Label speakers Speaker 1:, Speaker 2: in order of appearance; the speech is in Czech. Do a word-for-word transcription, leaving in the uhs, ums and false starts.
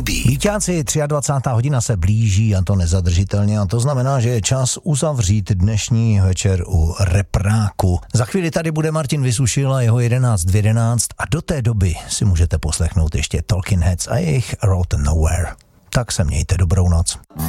Speaker 1: líbí.
Speaker 2: Víťáci, dvacátá třetí hodina se blíží a to nezadržitelně a to znamená, že je čas uzavřít dnešní večer u repráku. Za chvíli tady bude Martin Vysušil a jeho jedenáct v jedenáct a do té doby si můžete poslechnout ještě Talking Heads a jejich Road to Nowhere. Tak se mějte, dobrou noc.